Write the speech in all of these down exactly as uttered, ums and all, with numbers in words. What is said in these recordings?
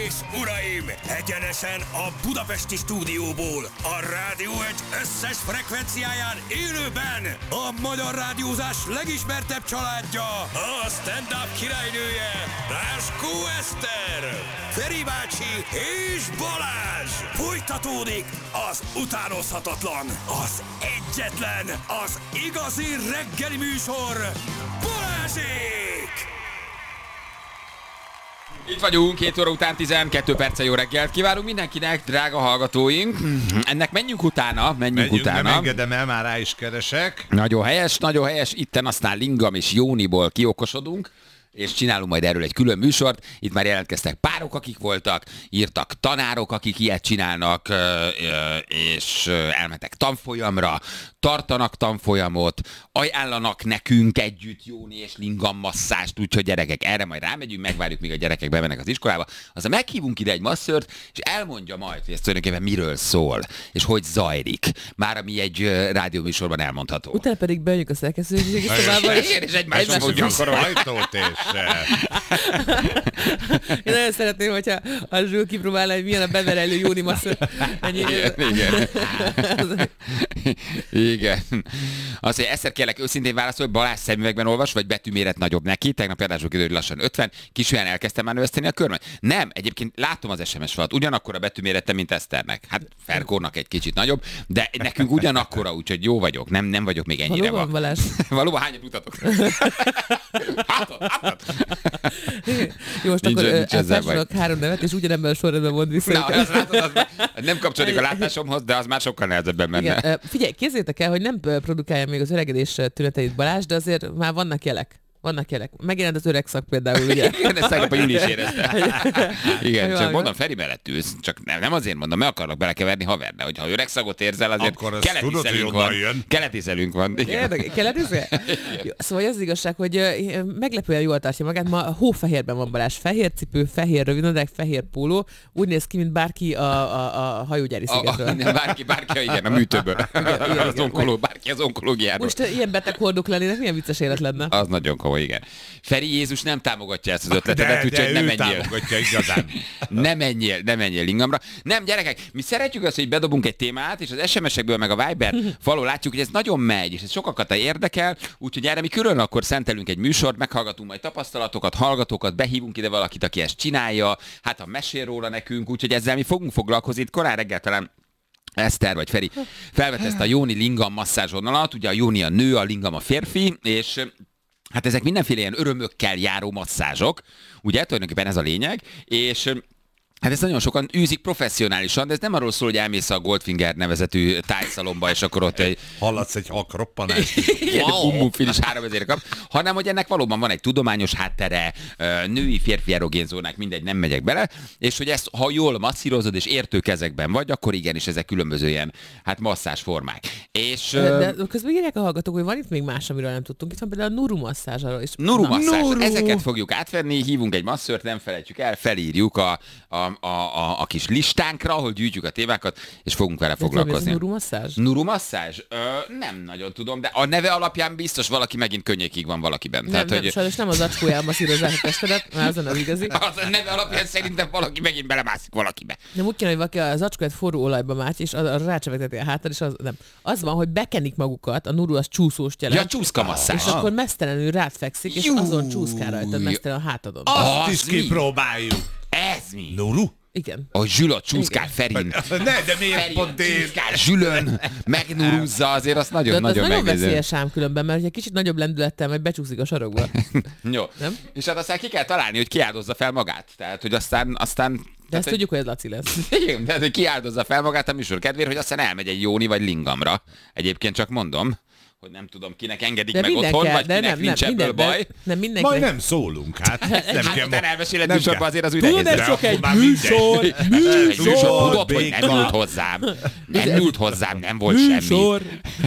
és uraim, egyenesen a budapesti stúdióból, a Rádió egy összes frekvenciáján élőben a magyar rádiózás legismertebb családja, a stand-up királynője, Ráskó Eszter, Feri bácsi és Balázs. Folytatódik az utánozhatatlan, az egyetlen, az igazi reggeli műsor, Balázsék! Itt vagyunk, két óra után tizenkét perccel jó reggelt kívánunk mindenkinek, drága hallgatóink. Ennek menjünk utána, menjünk, menjünk utána. Nem engedem el, már rá is keresek. Nagyon helyes, nagyon helyes. Itten aztán Lingam és Jóniból kiokosodunk, és csinálunk majd erről egy külön műsort. Itt már jelentkeztek párok, akik voltak, írtak tanárok, akik ilyet csinálnak, és elmentek tanfolyamra, tartanak tanfolyamot, ajánlanak nekünk együtt Jóni és Lingam masszást, úgyhogy gyerekek, erre majd rámegyünk, megvárjuk, míg a gyerekek bemennek az iskolába. Aztán meghívunk ide egy masszört, és elmondja majd, hogy ez tulajdonképpen miről szól, és hogy zajlik. Már ami egy rádióműsorban elmondható. Utána pedig bejönjük a szerkesztőségi szobába, és, és egymáshoz Mondjuk ajtót és... Én nagyon szeretném, hogyha a Zsül kipróbálna, hogy milyen a beverelő Jóni masször. Igen, igen. Igen. Azt, hogy Eszter, kérlek őszintén válaszolj, Balázs szemüvegben olvas, vagy betűméret nagyobb neki? Tegnap például kiderül, hogy lassan ötven, kisúlyán elkezdtem már növeszteni a körmet. Nem, egyébként látom az es em es falat, ugyanakkor a betűmérete, mint Eszternek. Hát Ferkónak egy kicsit nagyobb, de nekünk ugyanakkora, úgyhogy jó vagyok, nem, nem vagyok még ennyire. Valóban, Balázs? Valóban hányat mutatok? Hátad, hátad. Jó, most Nincs- akkor nincs ezzel elfársolok három nevet, és ugyanebben a sorrendben mond vissza. Na, az, látod, az, nem kapcsolódik a látásomhoz, de az már sokkal nehezebben menne. Igen. Figyelj, képzeljétek el, hogy nem produkálja még az öregedés tüneteit Balázs, de azért már vannak jelek. Vannak jelek. Megjelent az öreg szak például, ugye? Igen, ezt tegnap a Júli is érezte. Igen, Jó, csak jó. mondom, Feri mellett ülsz, csak nem, nem azért mondom, meg akarlak belekeverni haverne, hogy ha öreg szagot érzel, azért Akkor azt keleti tudod, hogy szelünk onnan van. jön. Keleti szelünk van. Igen. Érdekel, kérdezni? Szóval az igazság, hogy ö, meglepően jól tartja magát. Ma hófehérben van Balázs. Fehér cipő, fehér rövidnadrág, fehér póló. Úgy néz ki, mint bárki a, a, a hajógyári A, szigetről. a, bárki, bárki, igen, a műtőből. igen, Az igen. onkoló, bárki az onkológiáról. Most uh, ilyen beteg hordók lennének, milyen vicces élet lenne. Az nagyon komoly, igen. Feri Jézus nem támogatja ezt az ötletedet, De, úgyhogy de nem ő menjél. támogatja igazán. Nem menjél, nem menjél Lingamra. Nem, gyerekek, mi szeretjük azt, hogy bedobunk egy témát, és az es em es-ekből meg a Viber falon látjuk, hogy ez nagyon megy, és ez sokakat érdekel, úgyhogy erre mi külön akkor szentelünk egy műsort, meghallgatunk majd tapasztalatokat, hallgatókat, behívunk ide valakit, aki ezt csinálja, hát ha mesél róla nekünk, úgyhogy ezzel mi fogunk foglalkozni. Itt korán reggel talán Eszter vagy Feri felvetette a Jóni Lingam masszázs vonalat, ugye a Jóni a nő, a Lingam a férfi, és hát ezek mindenféle ilyen örömökkel járó masszázsok, ugye, tulajdonképpen ez a lényeg, és hát ezt nagyon sokan űzik professzionálisan, de ez nem arról szól, hogy elmész a Goldfinger nevezetű tájszalomba, és akkor ott egy... Hallatsz egy hakroppanást. Igen, wow. Bum-bum is három ezért kap, hanem hogy ennek valóban van egy tudományos háttere, női, férfi erogén zónák, mindegy, nem megyek bele, és hogy ezt, ha jól masszírozod és értő kezekben vagy, akkor igenis ezek különböző ilyen, hát masszázs formák. És... De közben írják a hallgatók, hogy van itt még más, amiről nem tudtunk. Itt van például a Nuru masszázsról is. Nuru masszázs, Nuru. ezeket fogjuk átvenni, hívunk egy masszört, nem felejtjük el, felírjuk a, a, a, a, a kis listánkra, ahol gyűjtjük a témákat, és fogunk vele De tudom, foglalkozni. ez a Nuru masszázs? Nuru masszázs? Ö, nem nagyon tudom, de a neve alapján biztos valaki megint könnyékig van valakiben. Nem, Tehát, nem, hogy sajnos nem az acskójával masszírozzák a testedet, mert azon az igazi. az a neve alapján szerintem valaki megint belemászik valakibe. Nem úgy kéne, hogy valaki az acskóját forró olajba mágy, és az, az rácsevegteti a hátad, és az nem. Az van, hogy bekenik magukat, a Nuru az csúszós jelent. Ja, csúszka masszázs. És akkor mesztelenül rád fekszik, és Jú. azon csúszkál rajtad mesztelen a hátadon. Azt Az is mi? kipróbáljuk. Ez mi? Nuru? Igen. A Zsülot csúszkál Ferin. Ne, de miért Ferin pont én? csúszkál Zsülön, megnuruzza, azért azt De ott az nagyon-nagyon nagyon megnézem. veszélyes ám különben, mert egy kicsit nagyobb lendülettel majd becsúszik a sarokba. Jó. Nem? És hát aztán ki kell találni, hogy kiáldozza fel magát. Tehát, hogy aztán... aztán De tehát, ezt hogy- tudjuk, hogy ez Laci lesz. Igen, tehát, hogy kiáldozza fel magát a műsor kedvéért, hogy aztán elmegy egy Jóni vagy Lingamra. Egyébként csak mondom, hogy nem tudom, kinek engedik De meg minden otthon, kell, vagy de kinek nem, nincs nem, ebből minden, baj. de nem Majd mindenkinek. nem szólunk, hát. Nem Hát kell utána ma- elmeséled nem műsorban kell. azért az úgy Tudod, nehéz. ez csak egy Már mindegy. műsor, Egy műsor, műsor, tudod, hogy béka. nem nyúlt hozzám. Nem nyúlt hozzám, nem volt semmi. műsor.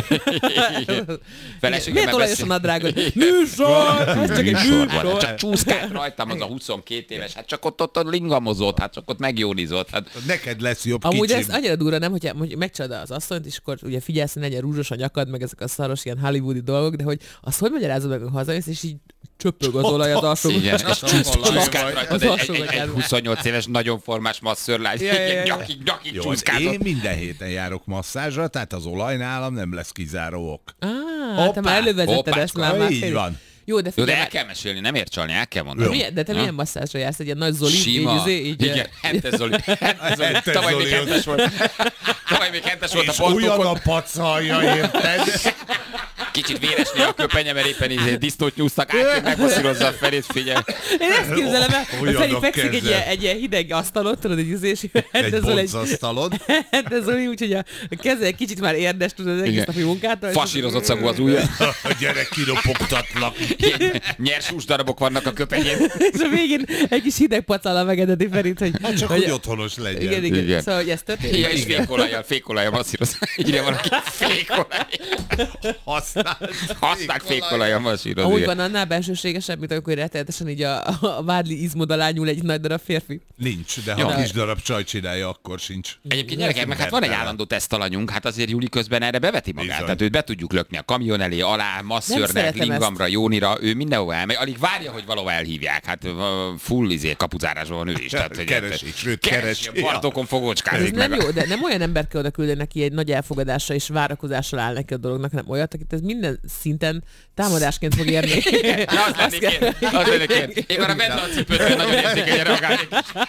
Feleségem Miért olajos a megbeszél- nadrágod? Műsor! Ez csak egy Műsor műsor. volt, csak csúszkált rajtam az a huszonkét éves, hát csak ott, ott, ott lingamozott, hát csak ott megjónizott. Hát Neked lesz jobb Amúgy kicsim. ez annyira durva, nem, hogyha hogy megcsalod az asszonyt, és akkor ugye figyelsz, hogy legyen rúzsos a nyakad, meg ezek a szaros valós ilyen hollywoodi dolgok, de hogy azt hogy magyarázod meg, hogy hazajössz, és így csöpög az olaj az alsó. Igen, és csúszkál rajtad Az egy, egy, egy, egy alsó- huszonnyolc éves, nagyon formás masszörlány. Ja, ja, ja. Nyakig, nyakig Jó, az csúszkálod. én minden héten járok masszázsra, tehát az olaj nálam nem lesz kizáró ok. Á, te Hoppá, már elővezetted hoppácska. ezt már már Így fél- van. Jó, de Jó, de figyelj, el kell mesélni, nem ért csalni, el kell mondani. Jó. milyen, de te Na? milyen masszázsra jársz? Egy ilyen nagy Zoli? Sima. Így, így, így, Igen, Hentes Zoli. Hentes Zoli. Hentes Tavaly még Zoli. hentes volt. Tavaly még hentes volt a És olyan portókon. a pacalja, érted? Kicsit véresnél a köpenye, mert éppen így disznót nyúztak, átjön, megmasszírozza a felét, figyelj. Én ezt képzelem el, hogy Olyan Feri a fekszik egy keze. ilyen, egy ilyen hideg asztalon, tudod, egy üzés, Egy boncasztalon. de Zoli úgy, hogy a keze egy kicsit már érdes, tudod, az egész Igen. napi munkától. és- Fasírozott szagú az ujja. A gyerek kiropogtatlak. Nyers húsdarabok vannak a köpenyén. És a végén egy kis hideg pacallal megedeti Ferit, hogy... Hát csak, hogy otthonos legyen. Igen, igen, Igen. Szóval, hogy ez történik. Ja, és fékolajjal, fékolajjal masszíroz. Írja valaki, fékolaj. Használt. Használt fékolajjal masszíroz. Amúgy igen. van annál bensőségesebb, mint amikor rettenetesen így a, a vádli izmodalán nyúl egy nagy darab férfi. Nincs, de ha Jó. a kis darab csaj csinálja, akkor sincs. Egyébként gyerekek, meg hát van egy állandó tesztalanyunk, hát azért Júli közben erre beveti magát. Bizony. Tehát őt be tudjuk lökni a kamion elé, alá, masszörnek, szeretem lingamra, Jónira, ő mindenhova elmegy. Alig várja, hogy valahol elhívják. Hát uh, full izé, kapuzárásban van ő is. Tehát, hogy Keresi, sőt, keresi. keresi. Partokon Ez fogócskázik nem meg. jó, de nem olyan ember kell oda küldeni, neki egy nagy elfogadással és várakozással áll neki a dolognak, nem olyat, akit ez minden szinten támadásként fog érni. Na, az lennék én. Az lennék én. Én már a benne a cipőtől nagyon érzékenyen reagálnék.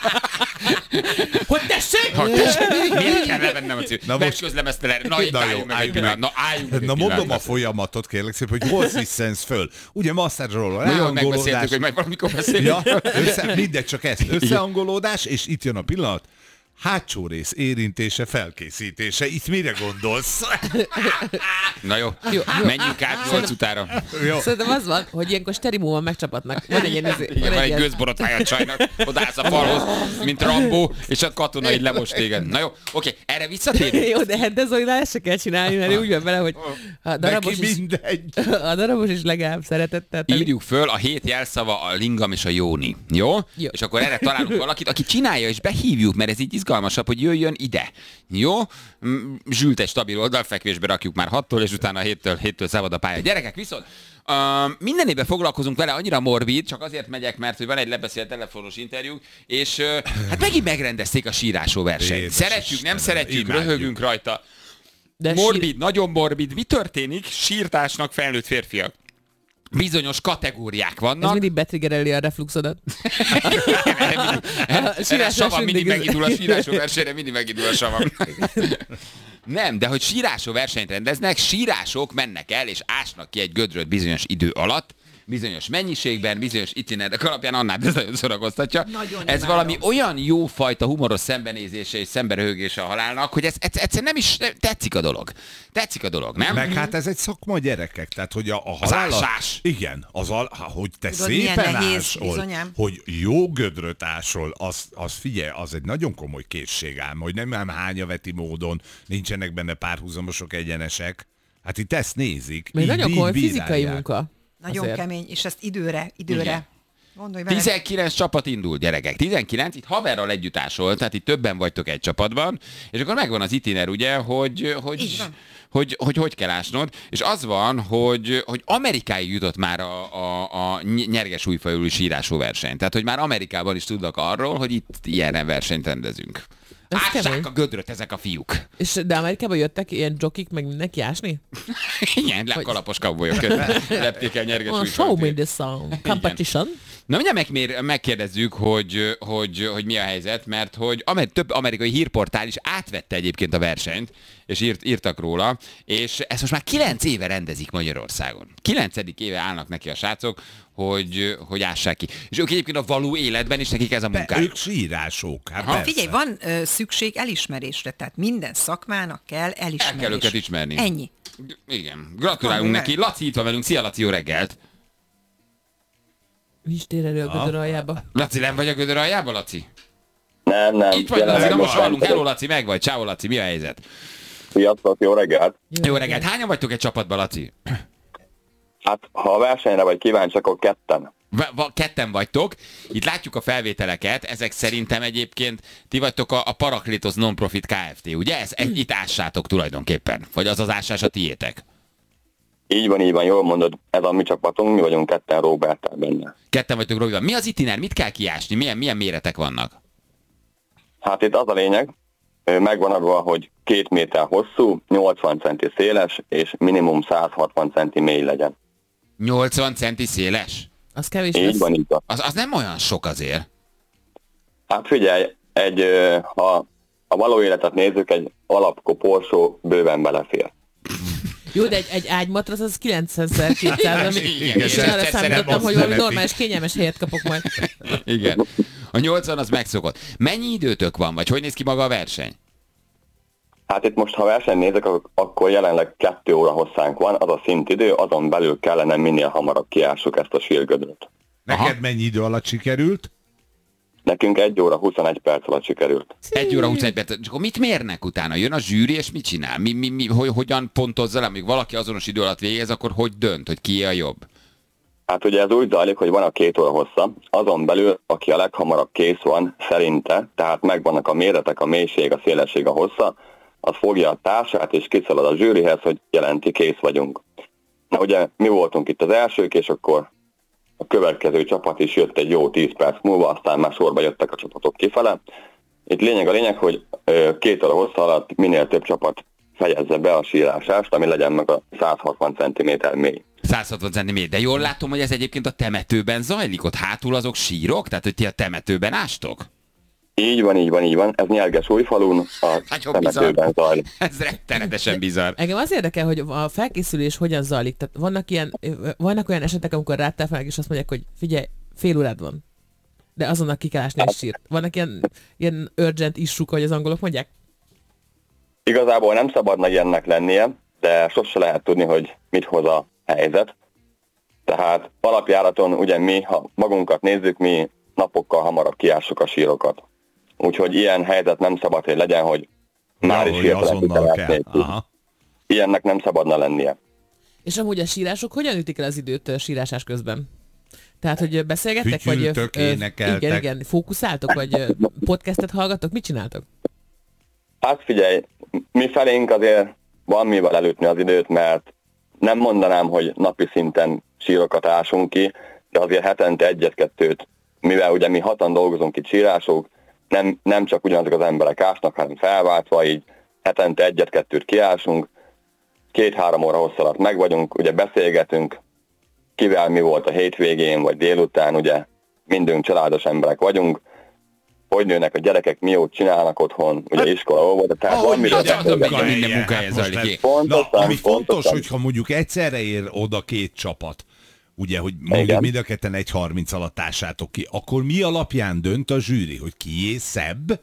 Hogy tessék! Ha, tessék, miért kell levennem a cipőt? Na most- Megközlem ezt el. Na, itt Na jó, álljunk meg egy álljunk pillanat. Na, álljunk meg egy Na mondom a pillanat. folyamatot, kérlek szépen, hogy hol sziszensz föl. Ugye masszázsról a Na jó, megbeszéltük, ráhangolódás. hogy majd valamikor beszélünk. Ja, össze, mindegy, csak ezt. Összehangolódás, és itt jön a pillanat. Hátsó rész érintése, felkészítése. Itt mire gondolsz? Na jó, Jó, jó. menjünk át nyolc utára. Jó. Szerintem az van, hogy ilyenkor sterimóval megcsapatnak. Van egy ilyen... izé- Igen, van egy ilyen- gőzborotvája a csajnak, odaállsz a falhoz, mint Rambó, és a katona így lemos téged. Na jó, oké, erre visszatérünk. Jó, de hát Zolinál ezt se kell csinálni, mert ő úgy van vele, hogy a darabos, Neki is, mindegy. a darabos is legalább szeretettel telik. Írjuk föl a hét jelszava a lingam és a jóni. Jó? Jó. És akkor erre találunk valakit, aki csinálja, és behívjuk, mert ez így izgalmasabb, hogy jöjjön ide. Jó? Mm, Zsült egy stabil oldalfekvésbe rakjuk már hattól, és utána héttől, héttől szabad a pálya. Gyerekek, viszont uh, minden évben foglalkozunk vele, annyira morbid, csak azért megyek, mert hogy van egy lebeszélt telefonos interjú, és uh, hát megint megrendezték a sírásó versenyt. Jézus Szeretjük, nem Istenem, szeretjük, imádjuk. röhögünk rajta. De Morbid, sír- nagyon morbid. Mi történik? Sírtásnak felnőtt férfiak. Bizonyos kategóriák Ez vannak. mindig betriggereli a refluxodat. Erre sírás savam mindig mindig ez- megindul a sírásó versenyre, mindig megindul a savam. Nem, de hogy sírásó versenyt rendeznek, sírások mennek el és ásnak ki egy gödröt bizonyos idő alatt, bizonyos mennyiségben, bizonyos itinerek alapján, annál ez nagyon szórakoztatja. Nagyon ez imádom. valami olyan jó fajta humoros szembenézése és szemberöhögése a halálnak, hogy ez egyszerűen nem is tetszik a dolog. Tetszik a dolog, nem? Meg hát ez egy szakma, gyerekek, tehát hogy a, a Az halál... ásás. Igen, az al, ha- hogy te Tudod, milyen szépen nehéz, ásol, bizonyám. hogy jó gödröt ásol, az, az figyelj, az egy nagyon komoly készség ám, hogy nem ám hányaveti módon, nincsenek benne párhuzamosok, egyenesek. Hát itt ezt nézik. Még így- nagyon így komoly fizikai bírálják. munka. Nagyon Azért. kemény, és ezt időre, időre. Igen. Gondolj bele. tizenkilenc csapat indul, gyerekek. tizenkilenc, itt haverral együtt ásol, tehát itt többen vagytok egy csapatban, és akkor megvan az itiner, ugye, hogy hogy, Így van. hogy, hogy, hogy kell ásnod, és az van, hogy, hogy Amerikáig jutott már a, a, a nyerges újfajú sírásó verseny. Tehát, hogy már Amerikában is tudnak arról, hogy itt ilyen versenyt rendezünk. Ez Ássák kemény. a gödröt ezek a fiúk. És de Amerikában jöttek ilyen jokik, meg mindenki ásni? Igen, lekalapos cowboyok lepték el nyerges Oh, újfajú. show me this song. Competition. Na mindjárt meg, megkérdezzük, hogy, hogy, hogy mi a helyzet, mert hogy amer, több amerikai hírportál is átvette egyébként a versenyt, és írt, írtak róla, és ezt most már kilenc éve rendezik Magyarországon. Kilencedik éve állnak neki a srácok, hogy, hogy ássák ki. És ők egyébként a való életben is nekik ez a Be, munkájuk. ők sírások. Hát Aha. persze. Figyelj, van ö, szükség elismerésre, tehát minden szakmának kell elismerés. El kell őket ismerni. Ennyi. Igen. Gratulálunk Van, neki. Laci itt van velünk. Szia, Laci, jó reggelt. Nincs tér elő a gödör aljába. Laci, nem vagy a gödör aljában, Laci? Nem, nem. Itt vagy, Laci, jelenleg na most van. hallunk. Hello, Laci, meg vagy. Ciao, Laci, mi a helyzet? Sziasztok, jó reggelt! Jó reggelt. Hányan vagytok egy csapatban, Laci? Hát, ha a versenyre vagy kíváncsi, akkor ketten. Va- va- ketten vagytok, itt látjuk a felvételeket, ezek szerintem egyébként ti vagytok a, a Paraklétos Non-Profit Kft. Ugye? Ez, egy, itt ássátok tulajdonképpen, vagy az az ássás a tiétek. Így van, így van, jól mondod, ez a mi csapatunk, mi vagyunk ketten Roberttel benne. Ketten vagytok Robival. Mi az itiner? Mit kell kiásni? Milyen, milyen méretek vannak? Hát itt az a lényeg, megvan adva, hogy két méter hosszú, nyolcvan centi széles, és minimum száz hatvan centi mély legyen. nyolcvan centi széles? Az kevés Így lesz. van, így van. Az, az nem olyan sok azért. Hát figyelj, egy, ö, ha a való életet nézzük, egy alapkoporsó bőven belefér. Jó, de egy, egy ágymatrac az kilencszáz-kétszáz, ami, Igen, és igen, arra ezt számítottam, azt hogy valami nem normális, kényelmes helyet kapok majd. Igen. A nyolcvan az megszokott. Mennyi időtök van, vagy hogy néz ki maga a verseny? Hát itt most, ha versenyt nézek, ak- akkor jelenleg kettő óra hosszánk van, az a szintidő, azon belül kellene minél hamarabb kiássuk ezt a sírgödröt. Neked Aha. mennyi idő alatt sikerült? Nekünk egy óra huszonegy perc alatt sikerült. Egy óra huszonegy perc. És akkor mit mérnek utána? Jön a zsűri, és mit csinál? Mi, mi, mi, hogy, hogyan pontozza le? Amíg valaki azonos idő alatt végez, akkor hogy dönt, hogy ki a jobb? Hát ugye ez úgy zajlik, hogy van a két óra hossza, azon belül, aki a leghamarabb kész van, szerinte, tehát megvannak a méretek, a mélység, a szélesség, a hossza, az fogja a társát, és kiszalad a zsűrihez, hogy jelenti, kész vagyunk. Na ugye mi voltunk itt az elsők, és akkor a következő csapat is jött egy jó tíz perc múlva, aztán már sorba jöttek a csapatok kifele. Itt lényeg a lényeg, hogy ö, két óra hossza alatt minél több csapat fejezze be a sírásást, ami legyen meg a száz hatvan centiméter mély. száz hatvan centiméter. De jól látom, hogy ez egyébként a temetőben zajlik. Ott hátul azok sírok? Tehát, hogy ti a temetőben ástok? Így van, így van, így van. Ez Nyerges-Újfalun, a Nagyon temetőben zajlik. Ez rettenetesen bizarr. Engem az érdekel, hogy a felkészülés hogyan zajlik. Tehát vannak, ilyen, vannak olyan esetek, amikor rátelfelek, és azt mondják, hogy figyelj, fél órád van. De azonnal ki kell ásni egy sírt. Vannak ilyen, ilyen urgent issue, hogy az angolok mondják? Igazából nem szabadna ilyennek lennie, de sose lehet tudni, hogy mit hoz a helyzet. Tehát alapjáraton ugye mi, ha magunkat nézzük, mi napokkal hamarabb kiássuk a sírokat. Úgyhogy ilyen helyzet nem szabad, hogy legyen, hogy már Ja, is hogy hirtelen azonnal kell. kitemetnék. Aha. Ilyennek nem szabadna lennie. És amúgy a sírások hogyan ütik el az időt ö, sírásás közben? Tehát, hogy beszélgettek, vagy... ö, Fütyültök, ö, énekeltek. Igen, igen, fókuszáltok, vagy ö, podcastet hallgatok? Mit csináltok? Hát figyelj, mi felénk azért van mivel elütni az időt, mert nem mondanám, hogy napi szinten sírokat ásunk ki, de azért hetente egyet-kettőt, mivel ugye mi hatan dolgozunk itt sírások, nem, nem csak ugyanazok az emberek ásnak, hanem felváltva, így hetente egyet-kettőt kiásunk, két-három óra hossz alatt meg vagyunk, ugye beszélgetünk, kivel mi volt a hétvégén vagy délután, ugye mindünk családos emberek vagyunk, hogy nőnek a gyerekek, mi jót csinálnak otthon, ugye iskola, óvoda, tehát Ahogy van miről mi az, az a beszélgetni. minden Helyen, munkahelyen hát most zajlik. ez- Pontosan, Na, ami fontos, pontosan. hogyha mondjuk egyszerre ér oda két csapat, ugye, hogy mondjuk Igen. mind a ketten egy harminc alatt ássátok ki, akkor mi alapján dönt a zsűri, hogy kié szebb?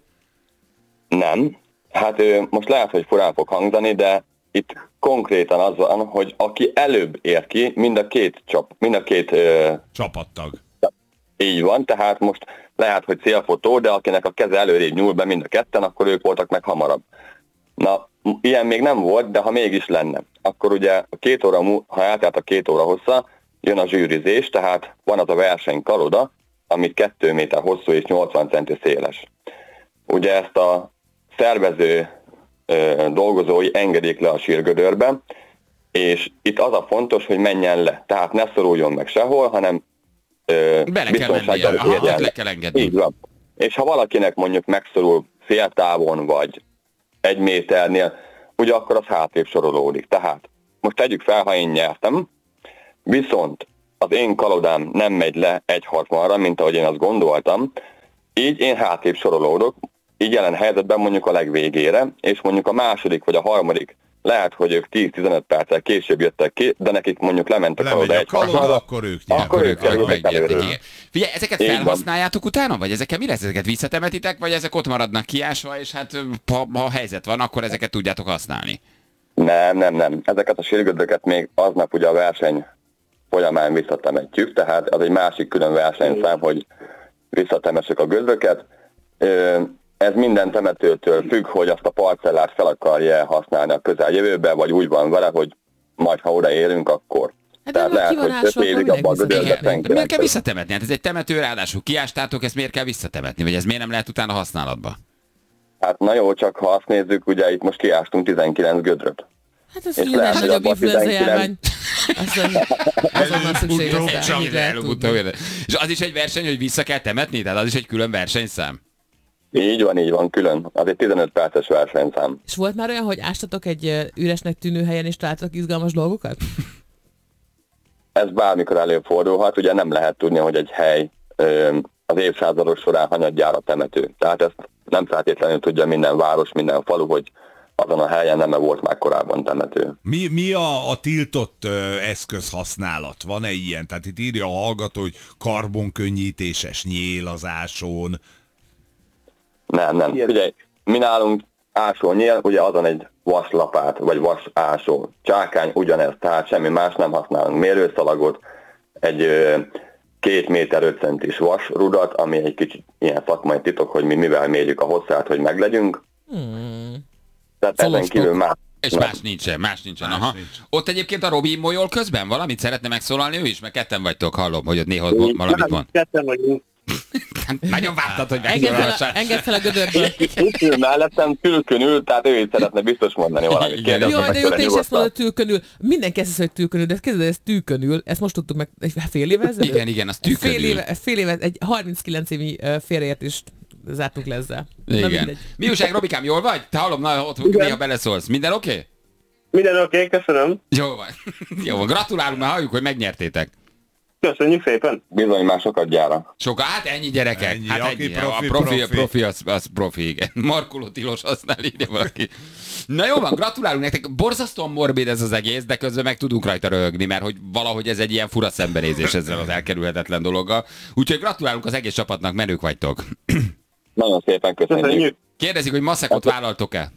Nem. Hát ő, most lehet, hogy furán fog hangzani, de itt konkrétan az van, hogy aki előbb ér ki, mind a két csap, mind a két ö, Csapattag. így van, tehát most lehet, hogy célfotó, de akinek a keze előrébb nyúl be mind a ketten, akkor ők voltak meg hamarabb. Na, ilyen még nem volt, de ha mégis lenne, akkor ugye a két óra, mú- ha eltelt a két óra hossza, jön a zsűrizés, tehát van az a versenykaloda, amit kettő méter hosszú és nyolcvan centi széles. Ugye ezt a szervező ö, dolgozói engedik le a sírgödörbe, és itt az a fontos, hogy menjen le. Tehát ne szoruljon meg sehol, hanem ö, Bele kell mennie. biztonsággal Aha, érjen ott le le. kell engedni. Így van. És ha valakinek mondjuk megszorul fél távon, vagy egy méternél, ugye akkor az hátrébb sorolódik. Tehát most tegyük fel, ha én nyertem, viszont az én kalodám nem megy le egy hatvanra, mint ahogy én azt gondoltam, így én hátrébb sorolódok, így jelen helyzetben mondjuk a legvégére, és mondjuk a második vagy a harmadik lehet, hogy ők tíz-tizenöt perccel később jöttek ki, de nekik mondjuk lement a Lemegy kaloda a egy kaloda, hatvanra, akkor ők Akkor nyernek. Akkor ők ők, ők kerülnek megnyerték, előről. igen. Figyelj, ezeket Így van. felhasználjátok utána? Vagy ezeket mire? Ezeket visszatemetitek? Vagy ezek ott maradnak kiásva, és hát ha, ha helyzet van, akkor ezeket tudjátok használni? Nem, nem, nem. Ezeket a sírgödröket még aznap ugye a verseny folyamán visszatemetjük, tehát az egy másik külön versenyszám, hogy visszatemessük a gödröket. Ö, Ez minden temetőtől függ, hogy azt a parcellát fel akarja használni a közeljövőben, vagy úgy van vele, hogy majd ha odaérünk, akkor. Hát de már ki van ásva, öt akkor évig minek abban a gödörbe visszatemetni? senki De miért nem kell köt. visszatemetni? Hát ez egy temető, ráadásul kiástátok, ezt miért kell visszatemetni? Vagy ez miért nem lehet utána használatba? Hát na jó, csak ha azt nézzük, ugye itt most kiástunk tizenkilenc gödröt. Hát ez És figyelj, lehet, nem hogy nagyobb abban influenza tizenkilenc járvány. Aztán azonnal szükség Előbb-utóbb lesz rá. csak Ennyit lehet Előbb-utóbb tudni. érde. És az is egy verseny, hogy vissza kell temetni? Tehát az is egy külön versenyszám? Így van, így van, külön. Az egy tizenöt perces versenyszám. És volt már olyan, hogy ástatok egy ö, üresnek tűnő helyen, és találtatok izgalmas dolgokat? Ez bármikor előfordulhat, ugye nem lehet tudni, hogy egy hely ö, az évszázadok során hanyadjára temető. Tehát ezt nem feltétlenül tudja minden város, minden falu, hogy azon a helyen nem volt már korábban temető. Mi, mi a, a tiltott ö, eszközhasználat? Van-e ilyen? Tehát itt írja a hallgató, hogy karbonkönnyítéses nyélazáson. Nem, nem. Ugye mi nálunk ásónyél, ugye azon egy vaslapát, vagy vasásó. Csákány ugyanez, tehát semmi más nem használunk. Mérőszalagot, egy ö, két méter öt centis vasrudat, ami egy kicsit ilyen szakmai titok, hogy mi mivel mérjük a hosszát, hogy meglegyünk. Hmm. Tehát ezen Szolostok. kívül más. És más nincsen, más nincsen. Más Aha. nincs. Ott egyébként a Robi molyol közben valamit szeretne megszólalni ő is, mert ketten vagytok, hallom, hogy ott néha ott valamit mond. Ketten vagyunk. Nagyon vártad, hogy Engedd fel, a, megszólalhassál. engedd fel a gödörből. Itt ül mellettem, tülkön ül, tehát ő is szeretne biztos mondani valamit. Igen. Kérdezze Jaj, meg de jó, tőle te is ezt nyugodtan. mondod, tülkönül. Mindenki ezt hiszi, hogy tülkönül, de kezdve ez tülkönül. Ezt most tudtuk meg egy fél éve ezelőtt? Igen, igen, az Egy fél tülkönül. éve, fél éve, egy harminckilenc évi ö, félreértést zártunk le ezzel. Na, Igen. mindegy. Mi újság, Robikám, jól vagy? Te hallom, na, ott néha beleszólsz. Minden oké? Okay? Minden oké, okay, köszönöm. Jó van. Jó van. Gratulálunk, mert halljuk, hogy megnyertétek. Köszönjük szépen. Bizony már sokat gyára. Soka, hát ennyi gyerekek. Ennyi, hát aki ennyi. profi, a profi, profi. profi az, az profi, igen. Markoló tilos használ, írja valaki. Na jó van, gratulálunk nektek. Borzasztóan morbid ez az egész, de közben meg tudunk rajta röhögni, mert hogy valahogy ez egy ilyen fura szembenézés ezzel az elkerülhetetlen dologgal. Úgyhogy gratulálunk az egész csapatnak, menők vagytok. Nagyon szépen köszönjük. Köszönjük. Kérdezik, hogy maszekot vállaltok-e?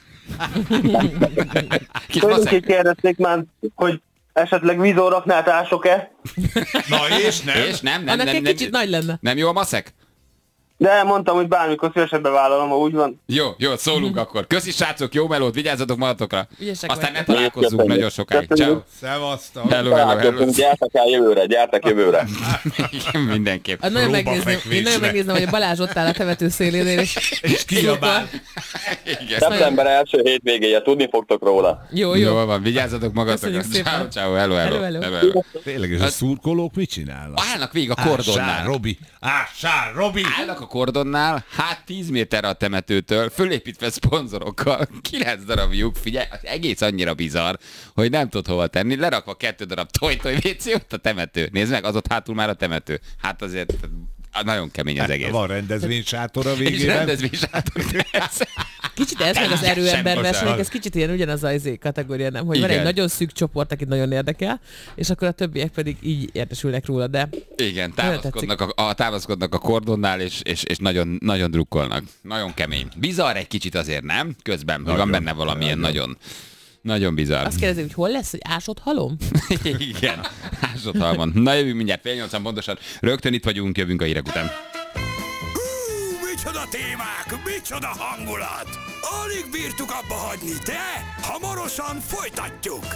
Kis Tőlünk maszek. is kérdezték már, hogy esetleg vízóraknál ások-e, Na és nem? És nem, nem, Annak nem, egy nem, kicsit nagy lenne. nem jó a maszek? de mondtam, hogy bármikor szívesebben vállalom, ha úgy van. Jó, jó, szólunk akkor. Köszi srácok, jó melót, vigyázzatok magatokra. Ügyesek Aztán ne vagytok. találkozzunk Köszönjük. nagyon sokáig. Ciao. Köszönjük. Szevasztok. Hello, hello, hello. Találkozunk, gyertek el jövőre, gyertek jövőre. Igen, mindenképp. Hát nagyon megnézném, én Próbafekvésre. nagyon megnézném, hogy a Balázs ott áll a temető szélénél, és, És kiabál. Igen. Szeptember első hétvégéje, tudni fogtok róla. Jó, jó. Jó van, vigyázzatok magatokra. Köszönjük szépen. Ciao, ciao, hello, hello. Hello, hello. hello, hello. Tényleg, és a szurkolók mit csinálnak? Állnak végig a Ássál, kordonnál. Robi! Ássál, Robi! Állnak a kordonnál, hát tíz méterre a temetőtől, fölépítve szponzorokkal, kilenc darab lyuk, figyelj, az egész annyira bizarr, hogy nem tudod hova tenni, lerakva kettő darab toj-toj vécé, ott a temető. Nézd meg, az ott hátul már a temető. Hát azért nagyon kemény az egész. Van rendezvénysátor a És végében. rendezvénysátor. Kicsit ez meg az Sem erőember hozzá. versenyek, ez kicsit ilyen ugyanaz az izé kategória, nem? Hogy van Igen. egy nagyon szűk csoport, akit nagyon érdekel, és akkor a többiek pedig így értesülnek róla, de Igen, Nagyon támaszkodnak a, a, támaszkodnak a kordonnál, és, és, és nagyon, nagyon drukkolnak. Nagyon kemény. Bizarr egy kicsit azért, nem? Közben, hogy van Nagyon, benne valamilyen nagyon, nagyon bizarr. azt kérdezi, hogy hol lesz, hogy ásott halom? Igen, másodhalman. Na jövünk mindjárt fél nyolcan pontosan. Rögtön itt vagyunk, jövünk a hírek után. Hú, micsoda témák, micsoda hangulat! Alig bírtuk abba hagyni, de hamarosan folytatjuk!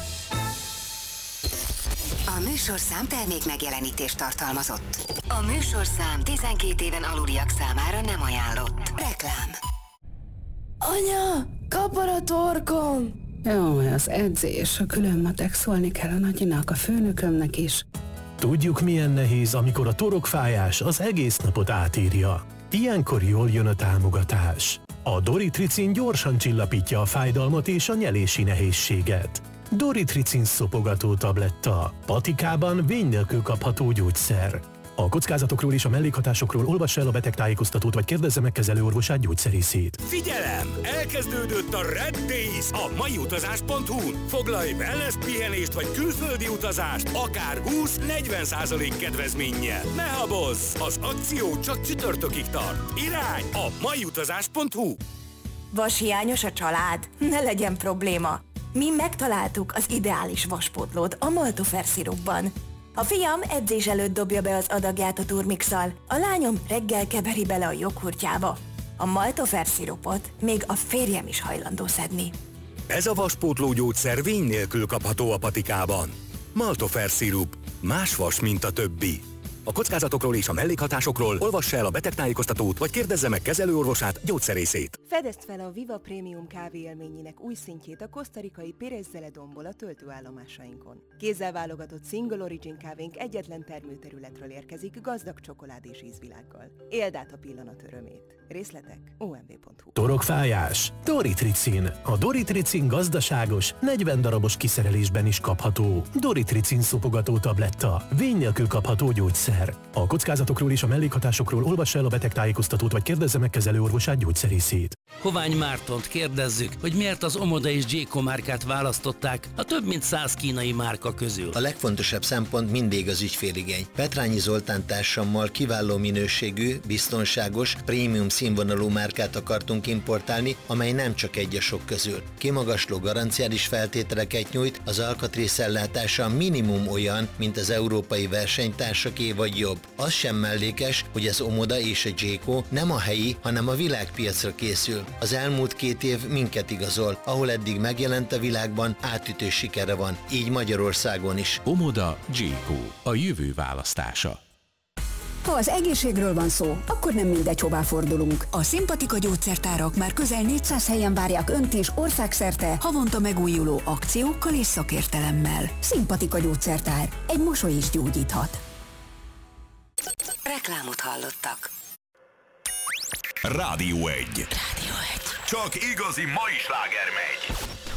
A műsorszám termék megjelenítést tartalmazott. A műsorszám tizenkét éven aluliak számára nem ajánlott. Reklám. Anya, kapar a torkom! Jó, az edzés, a külön matek, szólni kell a nagyinak, a főnökömnek is. Tudjuk, milyen nehéz, amikor a torokfájás az egész napot átírja. Ilyenkor jól jön a támogatás. A Doritricin gyorsan csillapítja a fájdalmat és a nyelési nehézséget. Doritricin szopogató tabletta. Patikában vény nélkül kapható gyógyszer. A kockázatokról és a mellékhatásokról olvass el a betegtájékoztatót, vagy kérdezze meg kezelőorvosát, gyógyszerészét. Figyelem! Elkezdődött a Red Days a maiutazás pont hu-n. Foglalj wellness pihenést vagy külföldi utazást, akár húsz-negyven százalék kedvezménnyel. Ne habozz! Az akció csak csütörtökig tart. Irány a maiutazás pont hu. Vashiányos a család? Ne legyen probléma. Mi megtaláltuk az ideális vaspótlót a Maltofer szirupban. A fiam edzés előtt dobja be az adagját a turmixal, a lányom reggel keveri bele a joghurtjába. A Maltofer szirupot még a férjem is hajlandó szedni. Ez a vaspótló gyógyszer vény nélkül kapható a patikában. Maltofer szirup. Más vas, mint a többi. A kockázatokról és a mellékhatásokról olvassa el a betegtájékoztatót, vagy kérdezze meg kezelőorvosát, gyógyszerészét. Fedezd fel a Viva Premium kávé élményének új szintjét a kosztarikai Pérez Zeledonból a töltőállomásainkon. Kézzel válogatott Single Origin kávénk egyetlen termőterületről érkezik, gazdag csokoládés ízvilággal. Éld át a pillanat örömét. Részletek o m v pont h u. Torokfájás. Doritricin. A Doritricin gazdaságos, negyven darabos kiszerelésben is kapható. Doritricin szopogató tabletta. Vény nélkül kapható gyógyszer. A kockázatokról és a mellékhatásokról olvassa el a betegtájékoztatót, vagy kérdezze meg kezelőorvosát, gyógyszerészét. Hovány Mártont kérdezzük, hogy miért az Omoda és Jayco márkát választották a több mint száz kínai márka közül. A legfontosabb szempont mindig az ügyféligény. Petrányi Zoltán társammal kiváló minőségű, biztonságos, prémium színvonalú márkát akartunk importálni, amely nem csak egy a sok közül. Kimagasló garanciális feltételeket nyújt, az alkatrészellátása minimum olyan, mint az európai versenytársaké vagy jobb. Az sem mellékes, hogy az Omoda és a Jayco nem a helyi, hanem a világpiacra készül. Az elmúlt két év minket igazol, ahol eddig megjelent a világban, átütő sikere van, így Magyarországon is. Omoda, Jayco, a jövő választása. Ha az egészségről van szó, akkor nem mindegy, hová fordulunk. A Szimpatika gyógyszertárak már közel négyszáz helyen várják Önt is országszerte, havonta megújuló akciókkal és szakértelemmel. Szimpatika gyógyszertár. Egy mosoly is gyógyíthat. Reklámot hallottak. Rádió egy. Rádió egy. Csak igazi mai sláger megy.